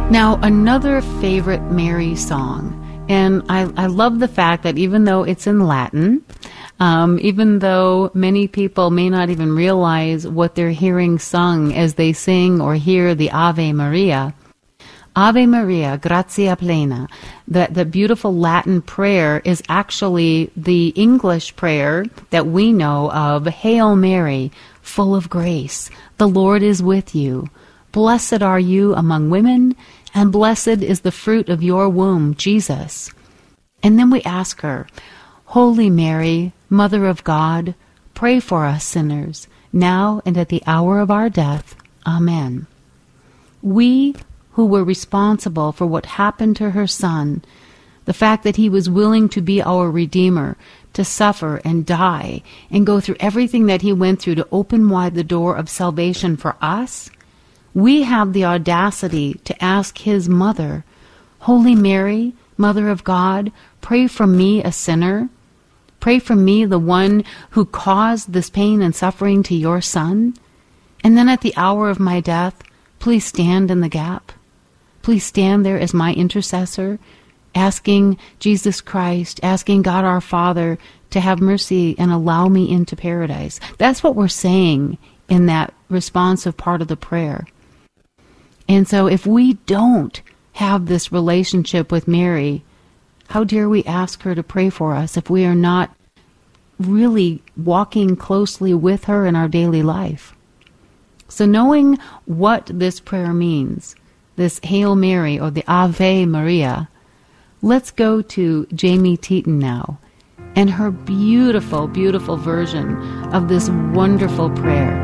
Now, another favorite Mary song, and I love the fact that even though it's in Latin, even though many people may not even realize what they're hearing sung as they sing or hear the Ave Maria, gratia plena, the beautiful Latin prayer is actually the English prayer that we know of, Hail Mary, full of grace, the Lord is with you. Blessed are you among women, and blessed is the fruit of your womb, Jesus. And then we ask her, Holy Mary, Mother of God, pray for us sinners, now and at the hour of our death. Amen. We who were responsible for what happened to her son, the fact that he was willing to be our Redeemer, to suffer and die, and go through everything that he went through to open wide the door of salvation for us, we have the audacity to ask his mother, Holy Mary, Mother of God, pray for me, a sinner. Pray for me, the one who caused this pain and suffering to your son. And then at the hour of my death, please stand in the gap. Please stand there as my intercessor, asking Jesus Christ, asking God our Father to have mercy and allow me into paradise. That's what we're saying in that responsive part of the prayer. And so if we don't have this relationship with Mary, how dare we ask her to pray for us if we are not really walking closely with her in our daily life? So knowing what this prayer means, this Hail Mary or the Ave Maria, let's go to Jamie Teton now and her beautiful, beautiful version of this wonderful prayer.